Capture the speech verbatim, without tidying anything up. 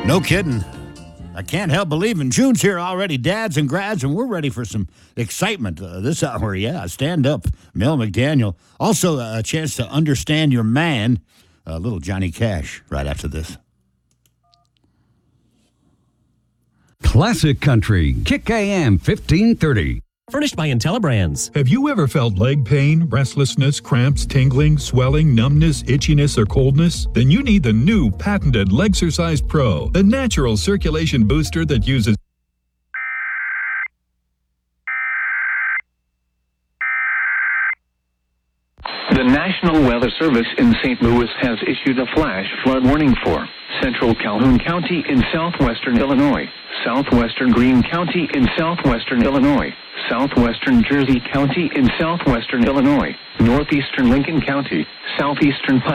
No kidding. I can't help believing June's here already, dads and grads, and we're ready for some excitement uh, this hour. Yeah, stand up, Mel McDaniel. Also, uh, a chance to understand your man, uh, little Johnny Cash, right after this. Classic Country, Kick A M fifteen thirty. Furnished by IntelliBrands. Have you ever felt leg pain, restlessness, cramps, tingling, swelling, numbness, itchiness, or coldness? Then you need the new patented Legsercise Pro, the natural circulation booster that uses The National Weather Service in Saint Louis has issued a flash flood warning for central Calhoun County in southwestern Illinois, southwestern Greene County in southwestern Illinois, southwestern Jersey County in southwestern Illinois, northeastern Lincoln County, southeastern Pike